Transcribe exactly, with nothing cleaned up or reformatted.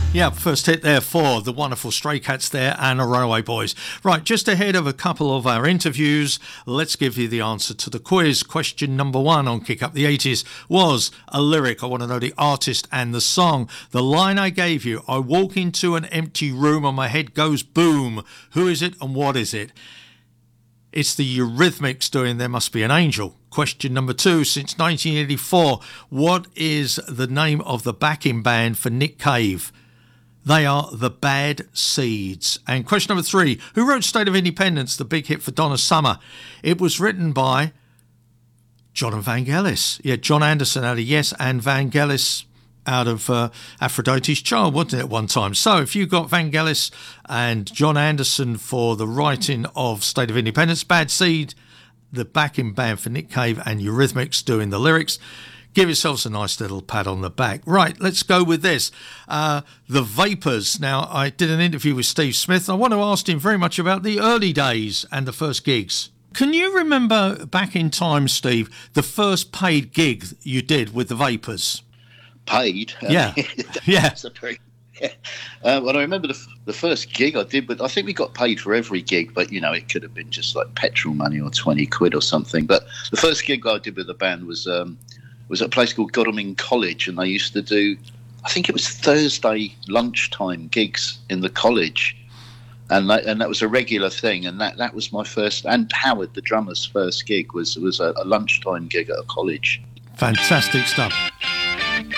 Yeah, first hit there for the wonderful Stray Cats there and the Runaway Boys. Right, just ahead of a couple of our interviews, let's give you the answer to the quiz. Question number one on Kick Up the eighties was a lyric. I want to know the artist and the song. The line I gave you, I walk into an empty room and my head goes boom. Who is it and what is it? It's the Eurythmics doing There Must Be an Angel. Question number two, since nineteen eighty-four, what is the name of the backing band for Nick Cave? They are the Bad Seeds. And question number three, who wrote State of Independence, the big hit for Donna Summer? It was written by John and Vangelis. Yeah, John Anderson out of Yes and Vangelis out of uh, Aphrodite's Child, wasn't it, at one time? So if you got Vangelis and John Anderson for the writing of State of Independence, Bad Seed, the backing band for Nick Cave, and Eurythmics doing the lyrics, give yourselves a nice little pat on the back. Right, let's go with this. Uh, the Vapors. Now, I did an interview with Steve Smith. I want to ask him very much about the early days and the first gigs. Can you remember back in time, Steve, the first paid gig you did with the Vapors? Paid? Yeah. yeah. Very, yeah. Uh, well, I remember the, the first gig I did, but I think we got paid for every gig, but, you know, it could have been just like petrol money or twenty quid or something. But the first gig I did with the band was... Um, was at a place called Godalming College, and they used to do, I think it was Thursday lunchtime gigs in the college, and that, and that was a regular thing, and that, that was my first, and Howard, the drummer's first gig, was was a, a lunchtime gig at a college. Fantastic stuff.